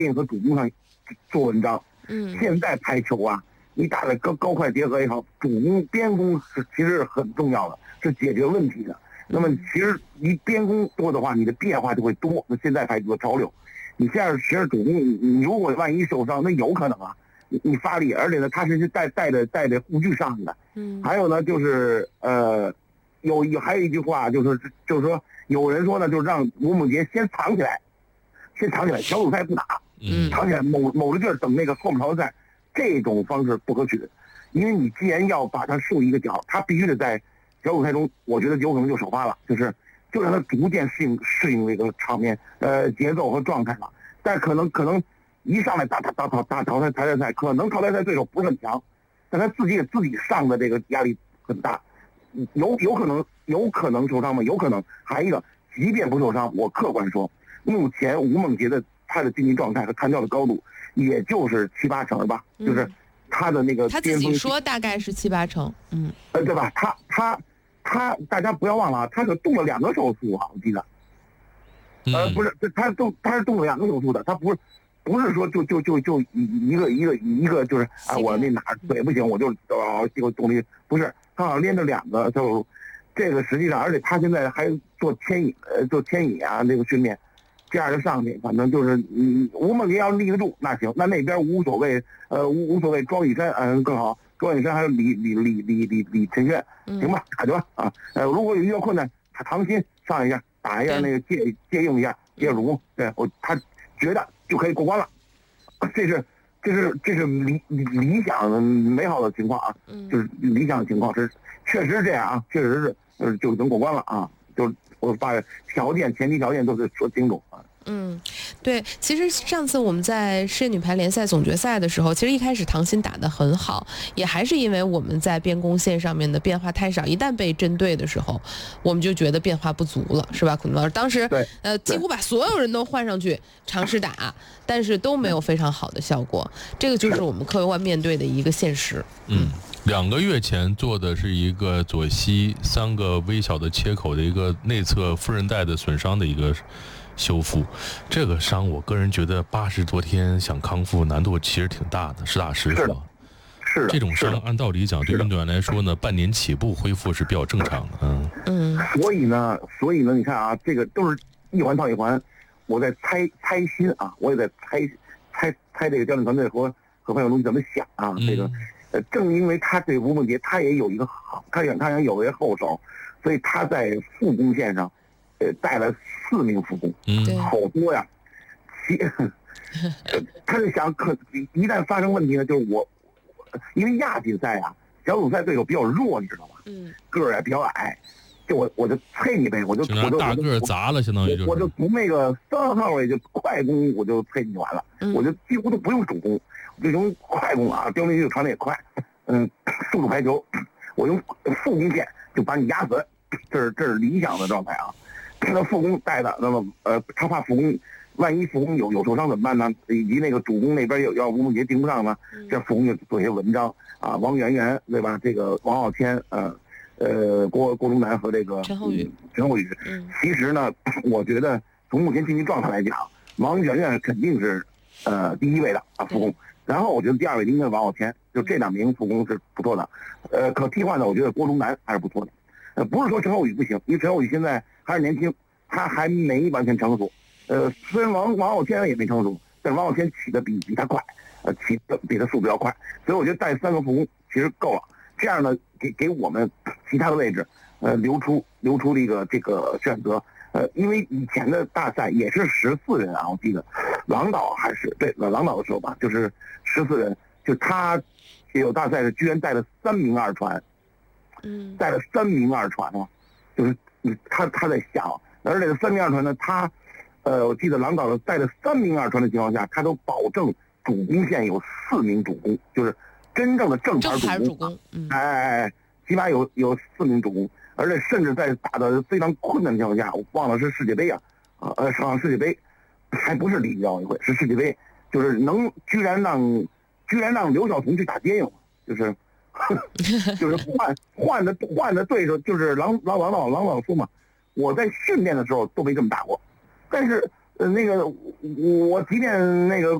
应和主攻上做文章。现在排球啊，你打的高快结合也好，主攻边攻其实是很重要的，是解决问题的。那么其实你边攻多的话，你的变化就会多。那现在排球的潮流，你现在学着主攻，你如果万一受伤，那有可能啊，你发力，而且呢，他是带着护具上的。还有呢，就是还有一句话，就是说，有人说呢，就是让吴梦洁先藏起来，小组赛不打，藏起来某个劲儿等那个后面淘汰赛，这种方式不可取，因为你既然要把他竖一个角，他必须得在小组赛中，我觉得有可能就首发了，就让他逐渐适应这个场面节奏和状态了。但可能一上来打淘汰赛，可能淘汰赛对手不是很强，但他自己上的这个压力很大，有可能受伤吗？有可能。还一个，即便不受伤，我客观说，目前吴梦洁的他的竞技状态和弹跳的高度，也就是7-8成吧，就是他的那个他自己说大概是7-8成， 对吧？他大家不要忘了啊，他可动了2个手术啊，我记得，不是，他是动了2个手术的，他不是说就一个就是啊，我那哪腿不行，我就动力，不是，他好像连着2个手术，这个实际上，而且他现在还做牵引啊，这个训练，这样就上去，反正就是吴梦洁要立得住那行，那边无所谓，无所谓庄雨山更好，庄雨山还有李晨轩，行吧，打去吧啊，如果有遇到困难，他唐鑫上一下打一下那个借用一下主攻，对他觉得就可以过关了，这是理想的美好的情况啊，就是理想的情况是确实是这样啊，确实是就能过关了啊，就我把前提条件都是说清楚啊。 对，其实上次我们在世界女排联赛总决赛的时候，其实一开始唐鑫打得很好，也还是因为我们在边攻线上面的变化太少，一旦被针对的时候，我们就觉得变化不足了，是吧，孔老师？当时几乎把所有人都换上去尝试打，但是都没有非常好的效果，这个就是我们客观面对的一个现实。 2个月前做的是一个左膝3个微小的切口的一个内侧副韧带的损伤的一个修复，这个伤我个人觉得80多天想康复难度其实挺大的，实打实说。 是的， 这种伤按道理讲对运动员来说呢，半年起步恢复是比较正常的。 所以呢，你看啊，这个都是一环套一环，我在猜心啊，我也在猜这个教练团队和范晓东怎么想啊，这个。正因为他对吴梦洁，他也有一个好，他想有一个后手，所以他在副攻线上，带了4名副攻，好多呀。他就想，一旦发生问题呢，就是因为亚锦赛啊，小组赛对手比较弱，你知道吗？个儿也比较矮，我就啐你呗，我就大个砸了，相当于就是， 我就从那个3号位就快攻，我就啐你完了，我就几乎都不用主攻。就用快攻啊，刁民就传的也快，速度排球，我用副攻线就把你压死，这是理想的状态啊。那副攻带的，那么他怕副攻，万一副攻有受伤怎么办呢？以及那个主攻那边要吴梦洁盯不上呢，这副攻就做一些文章啊，王媛媛对吧？这个王傲天，郭忠南和这个陈厚宇。其实呢，我觉得从目前竞技状态来讲，王媛媛肯定是第1位的啊，副攻。然后我觉得第2位应该是王傲天，就这2名副攻是不错的。可替换的我觉得郭忠南还是不错的。不是说陈厚宇不行，因为陈厚宇现在还是年轻，他还没完全成熟。虽然王傲天也没成熟，但是王傲天起的比他快，起的比他速度要快，所以我觉得带3个副攻其实够了。这样呢，给我们其他的位置，留出这个选择。因为以前的大赛也是14人啊，我记得郎导还是对郎导的时候吧，就是14人，就他也有大赛是居然带了3名二传，带了3名二传啊，就是他在想，而这个3名二传呢，我记得郎导带了3名二传的情况下，他都保证主攻线有4名主攻，就是真正的正牌主攻，起码有4名主攻。而且甚至在打的非常困难的情况下，我忘了是世界杯啊，上世界杯，还不是里约奥运会，是世界杯，就是居然让刘晓彤去打接应，就是换的对手，就是郎导说嘛，我在训练的时候都没这么打过，但是那个我即便那个